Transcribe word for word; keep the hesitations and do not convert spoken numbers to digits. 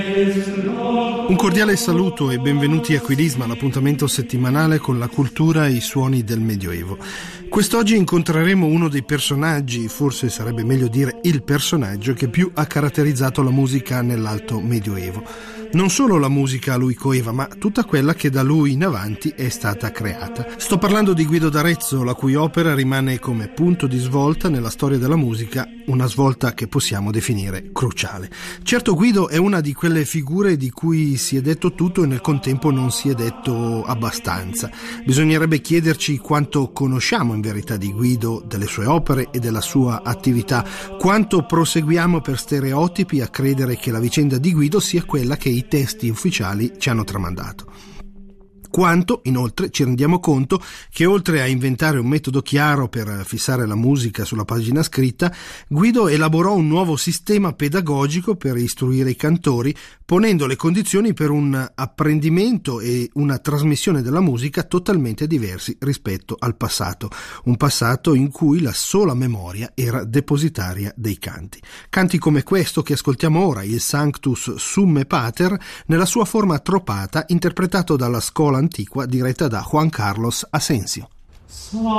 Un cordiale saluto e benvenuti a Quirisma, l'appuntamento settimanale con la cultura e i suoni del Medioevo. Quest'oggi incontreremo uno dei personaggi, forse sarebbe meglio dire il personaggio, che più ha caratterizzato la musica nell'Alto Medioevo. Non solo la musica a lui coeva, ma tutta quella che da lui in avanti è stata creata. Sto parlando di Guido d'Arezzo, la cui opera rimane come punto di svolta nella storia della musica, una svolta che possiamo definire cruciale. Certo, Guido è una di quelle figure di cui si è detto tutto e nel contempo non si è detto abbastanza. Bisognerebbe chiederci quanto conosciamo in verità di Guido, delle sue opere e della sua attività, quanto proseguiamo per stereotipi a credere che la vicenda di Guido sia quella che i testi ufficiali ci hanno tramandato. Quanto, inoltre, ci rendiamo conto che oltre a inventare un metodo chiaro per fissare la musica sulla pagina scritta, Guido elaborò un nuovo sistema pedagogico per istruire i cantori, ponendo le condizioni per un apprendimento e una trasmissione della musica totalmente diversi rispetto al passato, un passato in cui la sola memoria era depositaria dei canti. Canti come questo che ascoltiamo ora, il Sanctus Summe Pater, nella sua forma tropata, interpretato dalla scuola antiqua diretta da Juan Carlos Asensio.